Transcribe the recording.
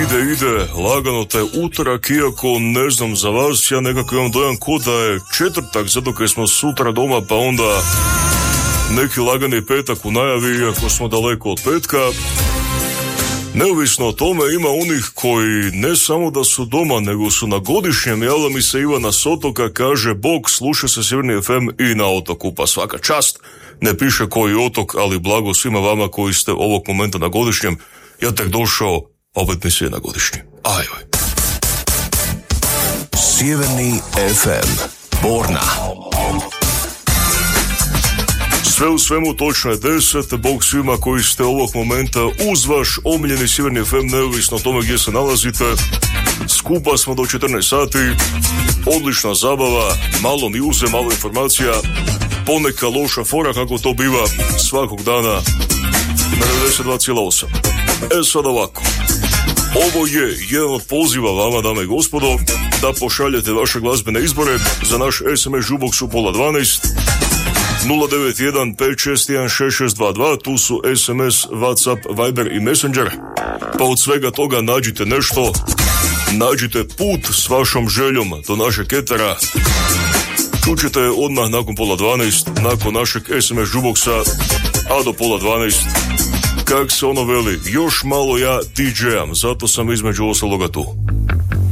Ide, lagano taj utorak, iako ne znam za vas, ja nekako imam dojam ko da je četvrtak, zato kad smo sutra doma, pa onda neki lagani petak u najavi, iako smo daleko od petka. Neovisno o tome, ima onih koji ne samo da su doma, nego su na godišnjem. Javlja mi se Ivana s otoka, kaže: Bog, sluša se Sjeverni FM i na otoku, pa svaka čast. Ne piše koji otok, ali blago svima vama koji ste ovog momenta na godišnjem. Ja tek došao, opet mi se na godišnji. Ajoj. Sjeverni FM, Borna. Sve u svemu točno je 10, Bog svima koji ste ovog momenta uz vaš omiljeni Sjeverni FM, neovisno o tome gdje se nalazite. Skupa smo do 14 sati, odlična zabava, malo mjuze, malo informacija, poneka loša fora kako to biva svakog dana na 92,8. Sad ovako, ovo je jedan od poziva vama, dame i gospodo, da pošaljete vaše glazbene izbore za naš SMS žuboksu 012 091 561 6622, tu su SMS, WhatsApp, Viber i Messenger, pa od svega toga nađite nešto, nađite put s vašom željom do našeg etera. Čućete odmah nakon 11:30, nakon našeg SMS žuboksa, a do 11:30, kak se ono veli, još malo ja DJ-am, zato sam između ostaloga tu.